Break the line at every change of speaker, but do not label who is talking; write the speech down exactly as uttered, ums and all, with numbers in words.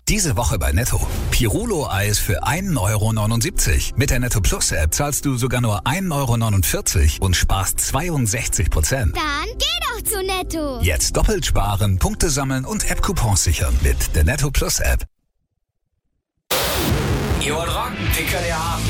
Diese Woche bei Netto. Pirulo-Eis für ein Euro neunundsiebzig. Mit der Netto Plus App zahlst du sogar nur ein Euro neunundvierzig und sparst zweiundsechzig Prozent.
Dann geh doch zu Netto.
Jetzt doppelt sparen, Punkte sammeln und App-Coupons sichern mit der Netto Plus App.
Ihr wollt rocken? Wir können ja haben.